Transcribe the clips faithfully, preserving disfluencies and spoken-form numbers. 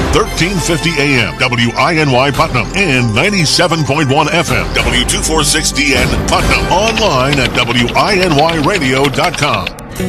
thirteen fifty A M, W I N Y Putnam, and ninety-seven point one F M, W two forty-six D N Putnam. Online at W I N Y radio dot com.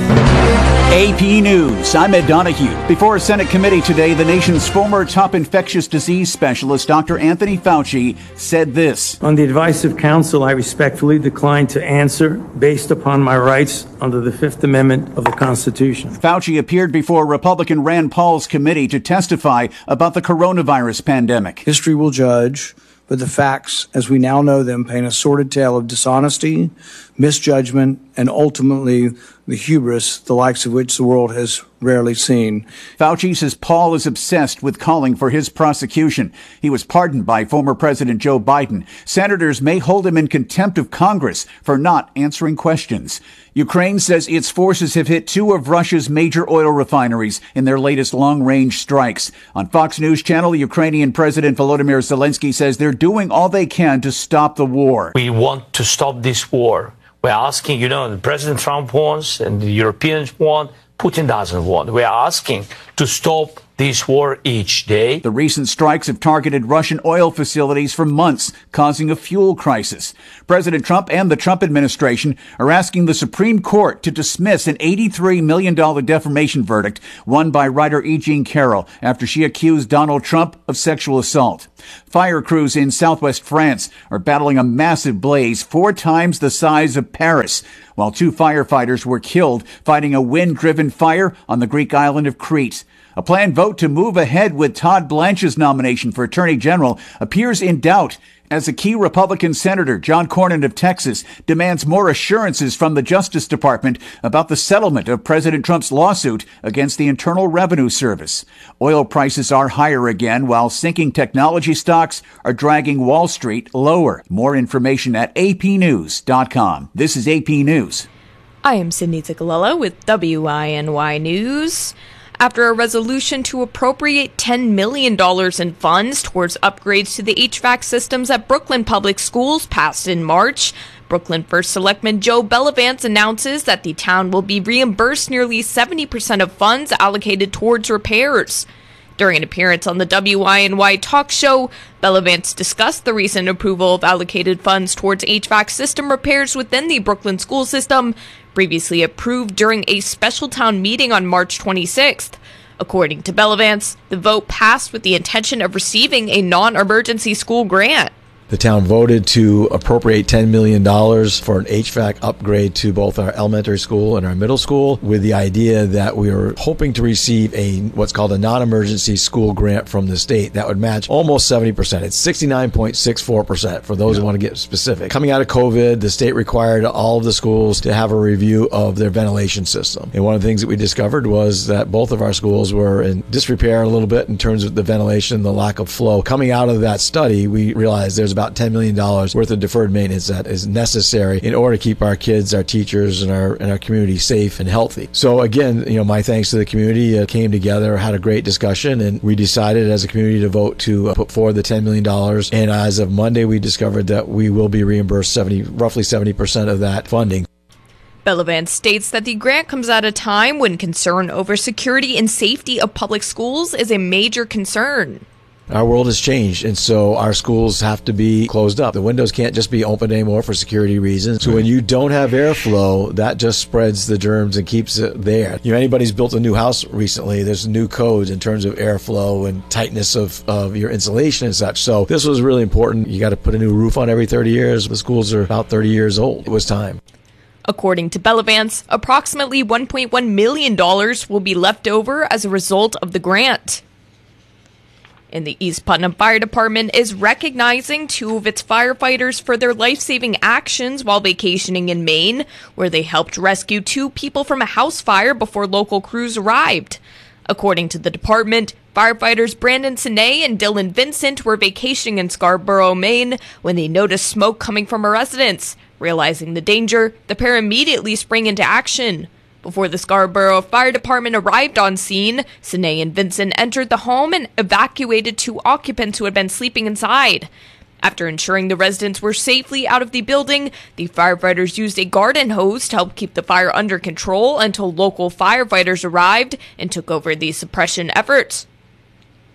A P News, I'm Ed Donahue. Before a Senate committee today, the nation's former top infectious disease specialist, Doctor Anthony Fauci, said this. On the advice of counsel, I respectfully decline to answer based upon my rights under the Fifth Amendment of the Constitution. Fauci appeared before Republican Rand Paul's committee to testify about the coronavirus pandemic. History will judge, but the facts, as we now know them, paint a sordid tale of dishonesty, misjudgment, and ultimately the hubris, the likes of which the world has rarely seen. Fauci says Paul is obsessed with calling for his prosecution. He was pardoned by former President Joe Biden. Senators may hold him in contempt of Congress for not answering questions. Ukraine says its forces have hit two of Russia's major oil refineries in their latest long-range strikes. On Fox News Channel, Ukrainian President Volodymyr Zelensky says they're doing all they can to stop the war. We want to stop this war. We're asking, you know, President Trump wants and the Europeans want, Putin doesn't want. We're asking to stop this war each day. The recent strikes have targeted Russian oil facilities for months, causing a fuel crisis. President Trump and the Trump administration are asking the Supreme Court to dismiss an eighty-three million dollars defamation verdict won by writer E. Jean Carroll after she accused Donald Trump of sexual assault. Fire crews in southwest France are battling a massive blaze four times the size of Paris, while two firefighters were killed fighting a wind-driven fire on the Greek island of Crete. A planned vote to move ahead with Todd Blanche's nomination for Attorney General appears in doubt as a key Republican Senator, John Cornyn of Texas, demands more assurances from the Justice Department about the settlement of President Trump's lawsuit against the Internal Revenue Service. Oil prices are higher again, while sinking technology stocks are dragging Wall Street lower. More information at A P news dot com. This is A P News. I am Sydney Zicolella with W I N Y News. After a resolution to appropriate ten million dollars in funds towards upgrades to the H V A C systems at Brooklyn Public Schools passed in March, Brooklyn First Selectman Joe Bellavance announces that the town will be reimbursed nearly seventy percent of funds allocated towards repairs. During an appearance on the W I N Y talk show, Bellavance discussed the recent approval of allocated funds towards H V A C system repairs within the Brooklyn school system, previously approved during a special town meeting on March twenty-sixth. According to Bellavance, the vote passed with the intention of receiving a non-emergency school grant. The town voted to appropriate ten million dollars for an H V A C upgrade to both our elementary school and our middle school, with the idea that we were hoping to receive a what's called a non-emergency school grant from the state that would match almost seventy percent. It's sixty-nine point six four percent for those yeah. who want to get specific. Coming out of COVID, the state required all of the schools to have a review of their ventilation system. And one of the things that we discovered was that both of our schools were in disrepair a little bit in terms of the ventilation, the lack of flow. Coming out of that study, we realized there's about ten million dollars worth of deferred maintenance that is necessary in order to keep our kids, our teachers, and our and our community safe and healthy. So again, you know, my thanks to the community uh, came together, had a great discussion, and we decided as a community to vote to uh, put forward the ten million dollars. And as of Monday, we discovered that we will be reimbursed seventy, roughly seventy percent of that funding. Bellavance states that the grant comes at a time when concern over security and safety of public schools is a major concern. Our world has changed, and so our schools have to be closed up. The windows can't just be open anymore for security reasons. So when you don't have airflow, that just spreads the germs and keeps it there. You know, anybody's built a new house recently, there's new codes in terms of airflow and tightness of, of your insulation and such. So this was really important. You got to put a new roof on every thirty years. The schools are about thirty years old. It was time. According to Bellavance, approximately one point one million dollars will be left over as a result of the grant. And the East Putnam Fire Department is recognizing two of its firefighters for their life-saving actions while vacationing in Maine, where they helped rescue two people from a house fire before local crews arrived. According to the department, firefighters Brandon Sinay and Dylan Vincent were vacationing in Scarborough, Maine, when they noticed smoke coming from a residence. Realizing the danger, the pair immediately sprang into action. Before the Scarborough Fire Department arrived on scene, Sinay and Vincent entered the home and evacuated two occupants who had been sleeping inside. After ensuring the residents were safely out of the building, the firefighters used a garden hose to help keep the fire under control until local firefighters arrived and took over the suppression efforts.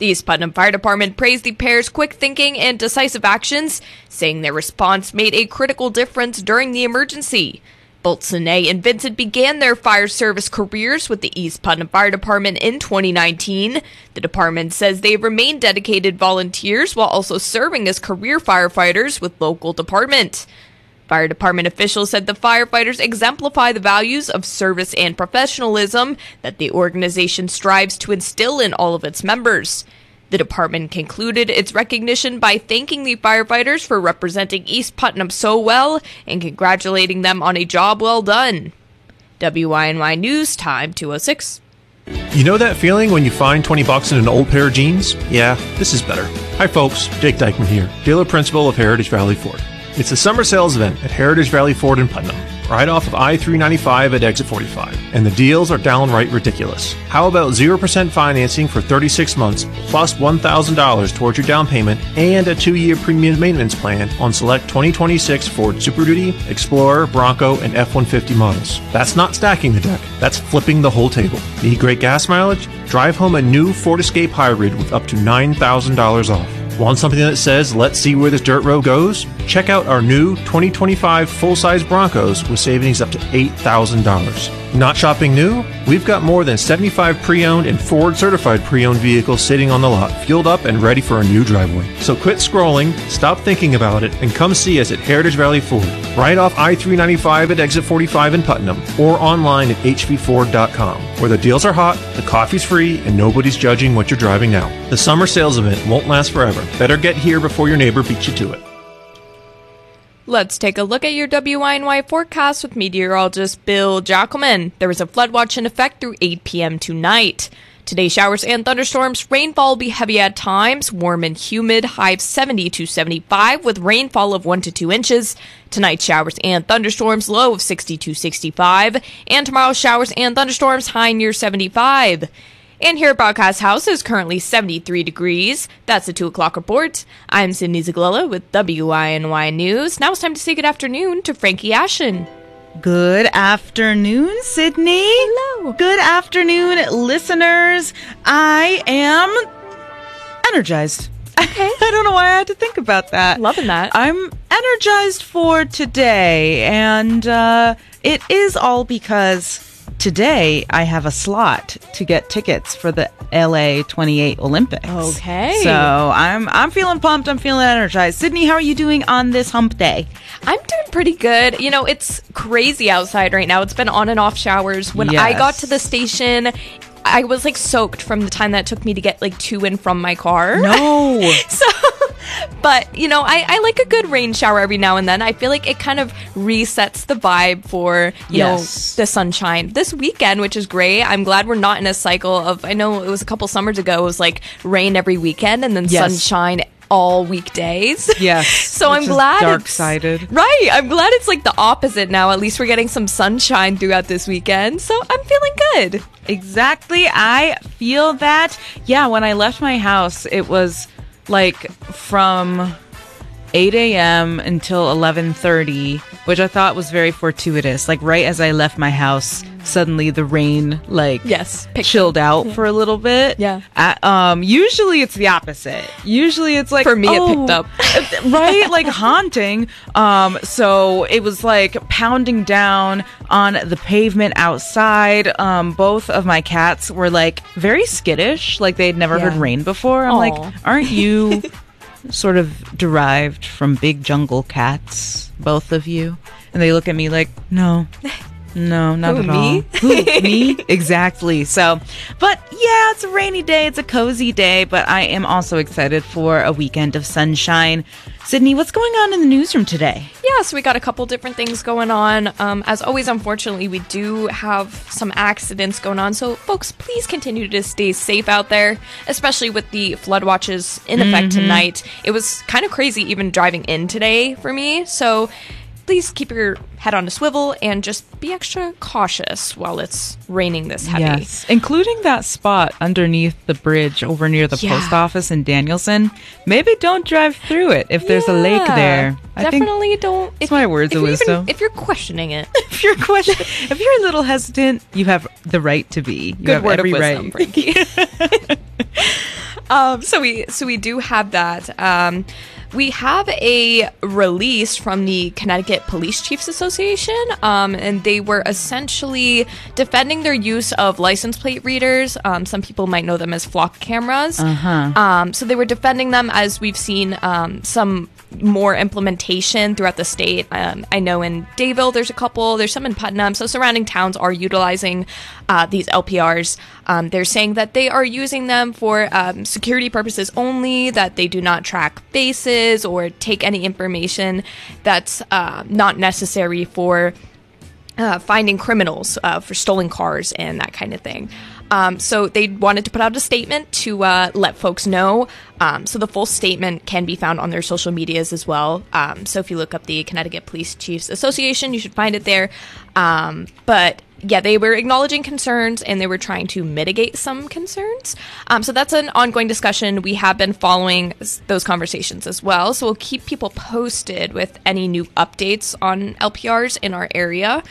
The East Putnam Fire Department praised the pair's quick thinking and decisive actions, saying their response made a critical difference during the emergency. Both Sine and Vincent began their fire service careers with the East Putnam Fire Department in twenty nineteen. The department says they remain dedicated volunteers while also serving as career firefighters with local department. Fire department officials said the firefighters exemplify the values of service and professionalism that the organization strives to instill in all of its members. The department concluded its recognition by thanking the firefighters for representing East Putnam so well and congratulating them on a job well done. W I N Y News, time two oh six. You know that feeling when you find twenty bucks in an old pair of jeans? Yeah, this is better. Hi folks, Jake Dykman here, dealer principal of Heritage Valley Ford. It's the summer sales event at Heritage Valley Ford in Putnam, right off of I three ninety-five at exit forty-five, and the deals are downright ridiculous. How about zero percent financing for thirty-six months, plus one thousand dollars towards your down payment, and a two-year premium maintenance plan on select twenty twenty-six Ford Super Duty, Explorer, Bronco, and F one fifty models. That's not stacking the deck, that's flipping the whole table. Need great gas mileage? Drive home a new Ford Escape Hybrid with up to nine thousand dollars off. Want something that says, let's see where this dirt road goes? Check out our new twenty twenty-five full-size Broncos with savings up to eight thousand dollars. Not shopping new? We've got more than seventy-five pre-owned and Ford-certified pre-owned vehicles sitting on the lot, fueled up and ready for a new driveway. So quit scrolling, stop thinking about it, and come see us at Heritage Valley Ford, right off I three ninety-five at exit forty-five in Putnam, or online at h v ford dot com, where the deals are hot, the coffee's free, and nobody's judging what you're driving now. The summer sales event won't last forever. Better get here before your neighbor beats you to it. Let's take a look at your W I N Y forecast with meteorologist Bill Jackelman. There is a flood watch in effect through eight p.m. tonight. Today, showers and thunderstorms. Rainfall will be heavy at times, warm and humid, high of seventy to seventy-five with rainfall of one to two inches. Tonight, showers and thunderstorms, low of sixty to sixty-five. And tomorrow, showers and thunderstorms, high near seventy-five. And here at Broadcast House is currently seventy-three degrees. That's the two o'clock report. I'm Sydney Zaglilla with W I N Y News. Now it's time to say good afternoon to Frankie Ashen. Good afternoon, Sydney. Hello. Good afternoon, listeners. I am energized. Okay. I don't know why I had to think about that. Loving that. I'm energized for today, and uh, it is all because today I have a slot to get tickets for the L A twenty-eight Olympics. Okay. So I'm I'm feeling pumped. I'm feeling energized. Sydney, how are you doing on this hump day? I'm doing pretty good. You know, it's crazy outside right now. It's been on and off showers. When Yes. I got to the station, I was like soaked from the time that it took me to get like to and from my car. No. So, but you know, I, I like a good rain shower every now and then. I feel like it kind of resets the vibe for, you Yes. know, the sunshine this weekend, which is great. I'm glad we're not in a cycle of, I know it was a couple summers ago, it was like rain every weekend and then Yes. sunshine all weekdays. Yes. So Which I'm is glad it's- dark-sided. Right. I'm glad it's like the opposite now. At least we're getting some sunshine throughout this weekend. So I'm feeling good. Exactly. I feel that. Yeah, when I left my house, it was like from eight a.m. until eleven thirty, which I thought was very fortuitous. Like right as I left my house, suddenly the rain like Yes, picked chilled out for a little bit. Yeah. Uh, um. Usually it's the opposite. Usually it's like For me, it oh, picked up. right, like haunting. Um. So it was like pounding down on the pavement outside. Um. Both of my cats were like very skittish, like they'd never Yeah. heard rain before. I'm Aw. like, aren't you sort of derived from big jungle cats, both of you? And they look at me like, no, no, not Who, at me? all. Who, me? Exactly. So, but yeah, it's a rainy day. It's a cozy day, but I am also excited for a weekend of sunshine. Sydney, what's going on in the newsroom today? Yeah, so we got a couple different things going on. Um, as always, unfortunately, we do have some accidents going on. So, folks, please continue to stay safe out there, especially with the flood watches in effect tonight. It was kind of crazy even driving in today for me. So, please keep your head on a swivel and just be extra cautious while it's raining this heavy. Yes, including that spot underneath the bridge over near the Yeah. post office in Danielson. Maybe don't drive through it if there's a lake Yeah, there. I think Definitely don't. That's my words if of you're even- wisdom. if you're questioning it, if you're question, if you're a little hesitant, you have the right to be. You good have word every of wisdom, right. Frankie. um, so we so we do have that. Um, we have a release from the Connecticut Police Chiefs Association, um, and they were essentially defending their use of license plate readers. Um, some people might know them as flock cameras. Uh-huh. Um, so they were defending them as we've seen um, some more implementation throughout the state. Um, I know in Dayville there's a couple, there's some in Putnam, so surrounding towns are utilizing uh, these L P Rs. Um, they're saying that they are using them for um, security purposes only, that they do not track faces or take any information that's uh, not necessary for uh, finding criminals uh, for stolen cars and that kind of thing. Um, so they wanted to put out a statement to uh, let folks know. Um, so the full statement can be found on their social medias as well. Um, so if you look up the Connecticut Police Chiefs Association, you should find it there. Um, but yeah, they were acknowledging concerns and they were trying to mitigate some concerns. Um, so that's an ongoing discussion. We have been following those conversations as well. So we'll keep people posted with any new updates on L P Rs in our area.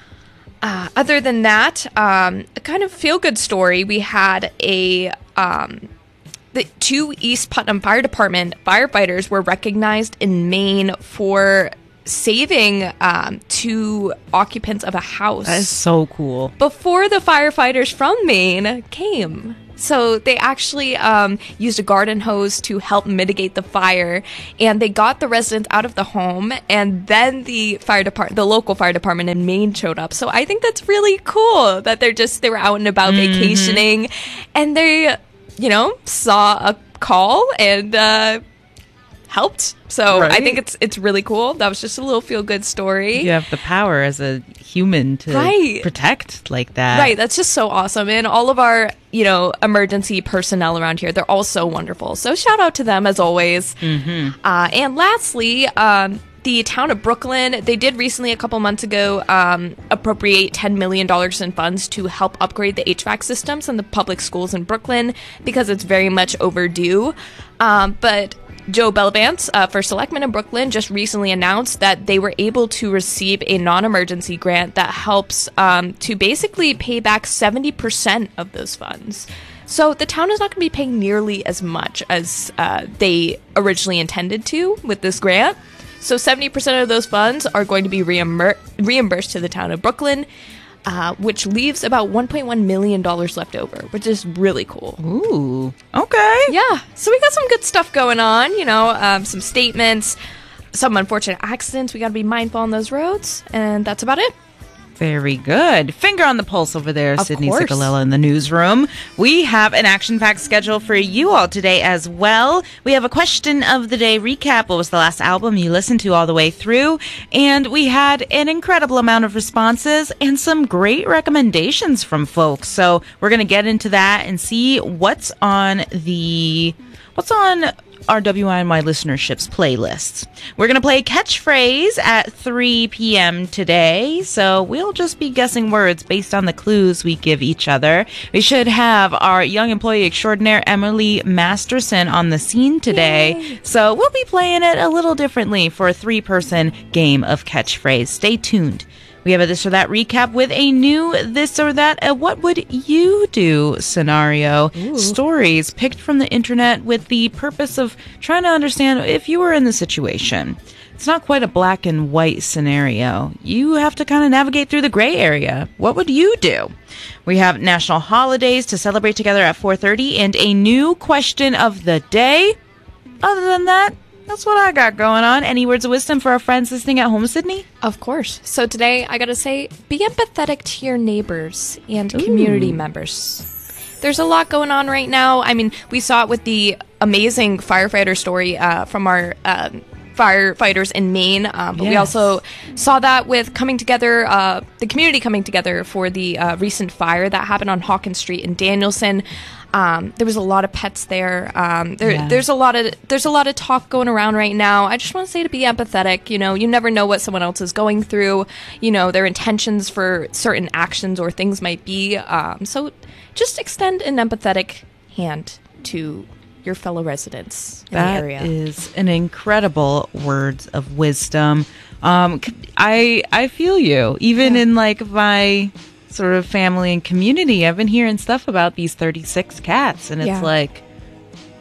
Uh, other than that, um, a kind of feel-good story. We had a um, the two East Putnam Fire Department firefighters were recognized in Maine for saving um, two occupants of a house. That is so cool. Before the firefighters from Maine came. So they actually um, used a garden hose to help mitigate the fire, and they got the residents out of the home, and then the fire department, the local fire department in Maine showed up. So I think that's really cool that they're just, they were out and about mm-hmm. vacationing, and they, you know, saw a call and uh, helped. So right. I think it's it's really cool. That was just a little feel-good story. You have the power as a human to right. protect like that. Right, that's just so awesome. And all of our, you know, emergency personnel around here, they're all so wonderful. So shout out to them as always. Mm-hmm. Uh, and lastly, um, the town of Brooklyn, they did recently, a couple months ago, um, appropriate ten million dollars in funds to help upgrade the H V A C systems in the public schools in Brooklyn because it's very much overdue. Um, but Joe Bellavance, uh, First Selectman in Brooklyn, just recently announced that they were able to receive a non-emergency grant that helps um, to basically pay back seventy percent of those funds. So the town is not going to be paying nearly as much as uh, they originally intended to with this grant. So seventy percent of those funds are going to be reimbur- reimbursed to the town of Brooklyn, uh, which leaves about one point one million dollars left over, which is really cool. Ooh, okay. Yeah, so we got some good stuff going on, you know, um, some statements, some unfortunate accidents. We got to be mindful on those roads, and that's about it. Very good. Finger on the pulse over there, Of Sydney course. Ciccolella in the newsroom. We have an action-packed schedule for you all today as well. We have a question of the day recap. What was the last album you listened to all the way through? And we had an incredible amount of responses and some great recommendations from folks. So we're going to get into that and see what's on the... What's on... our W I N Y listenership's playlists. We're going to play Catchphrase at three p.m. today, so we'll just be guessing words based on the clues we give each other. We should have our young employee extraordinaire, Emily Masterson, on the scene today, Yay. So we'll be playing it a little differently for a three-person game of Catchphrase. Stay tuned. We have a This or That recap with a new This or That a What Would You Do scenario. Ooh. Stories picked from the internet with the purpose of trying to understand if you were in the situation. It's not quite a black and white scenario. You have to kind of navigate through the gray area. What would you do? We have national holidays to celebrate together at four thirty and a new question of the day. Other than that, that's what I got going on. Any words of wisdom for our friends listening at home, Sydney? Of course. So today, I gotta say, be empathetic to your neighbors and community Ooh. members. There's a lot going on right now. I mean, we saw it with the amazing firefighter story uh, from our uh, firefighters in Maine, um, but yes. we also saw that with coming together, uh, the community coming together for the uh, recent fire that happened on Hawkins Street in Danielson. Um, there was a lot of pets there. Um, there yeah. There's a lot of there's a lot of talk going around right now. I just want to say to be empathetic. You know, you never know what someone else is going through. You know, their intentions for certain actions or things might be. Um, so just extend an empathetic hand to your fellow residents in that the area. That is an incredible words of wisdom. Um, I I feel you. Even yeah. in like my sort of family and community, I've been hearing stuff about these thirty-six cats, and it's yeah. like,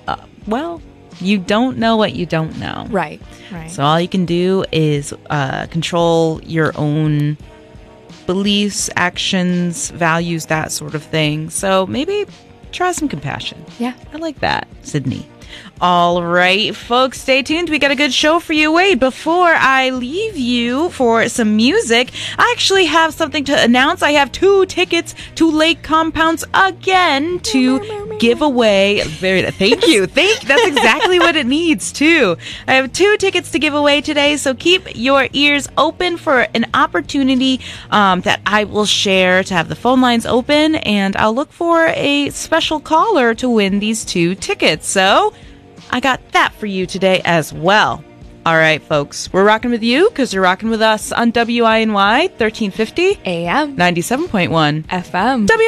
well, you don't know what you don't know. Right, right. So all you can do is uh, control your own beliefs, actions, values, that sort of thing. So maybe try some compassion. Yeah. I like that, Sydney. All right, folks, stay tuned. We got a good show for you. Wait, before I leave you for some music, I actually have something to announce. I have two tickets to Lake Compounce again to give away. Very, thank you. Thank. That's exactly what it needs, too. I have two tickets to give away today, so keep your ears open for an opportunity um, that I will share to have the phone lines open, and I'll look for a special caller to win these two tickets. So I got that for you today as well. All right, folks, we're rocking with you because you're rocking with us on W I N Y thirteen fifty A M ninety-seven point one F M. W